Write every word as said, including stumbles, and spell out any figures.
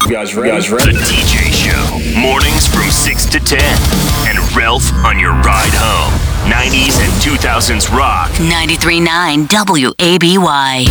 You guys ready? You guys ready? The D J Show. Mornings from six to ten. And Ralph on your ride home. nineties and two thousands rock. ninety-three point nine W A B Y.